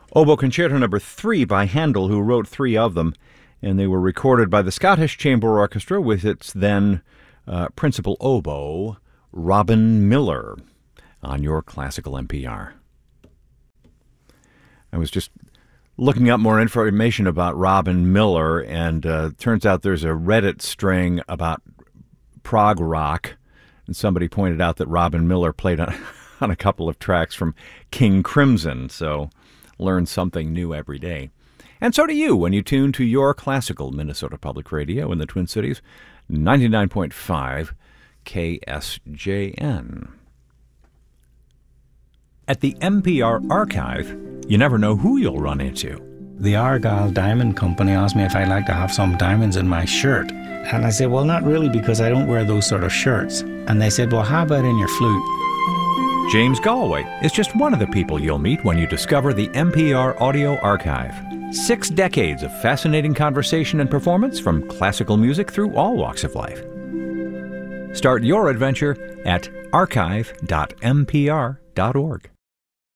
Oboe Concerto No. 3 by Handel, who wrote three of them, and they were recorded by the Scottish Chamber Orchestra with its then principal oboe, Robin Miller, on your classical NPR. I was just looking up more information about Robin Miller, and turns out there's a Reddit string about prog rock, and somebody pointed out that Robin Miller played on a couple of tracks from King Crimson, so learn something new every day. And so do you when you tune to your classical Minnesota Public Radio in the Twin Cities, 99.5 KSJN. At the NPR Archive, you never know who you'll run into. The Argyle Diamond Company asked me if I'd like to have some diamonds in my shirt. And I said, well, not really, because I don't wear those sort of shirts. And they said, well, how about in your flute? James Galway is just one of the people you'll meet when you discover the NPR Audio Archive. 6 decades of fascinating conversation and performance from classical music through all walks of life. Start your adventure at archive.npr.org.